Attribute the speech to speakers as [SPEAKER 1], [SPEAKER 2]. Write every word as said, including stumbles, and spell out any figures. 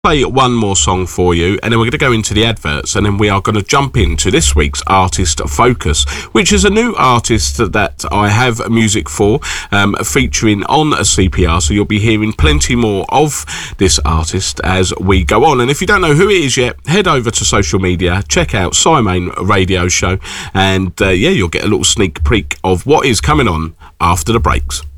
[SPEAKER 1] Play one more song for you, and then we're going to go into the adverts, and then we are going to jump into this week's Artist Focus, which is a new artist that I have music for, um, featuring on a C P R, so you'll be hearing plenty more of this artist as we go on. And if you don't know who it is yet, head over to social media, check out Simon Radio Show, and uh, yeah, you'll get a little sneak peek of what is coming on after the breaks.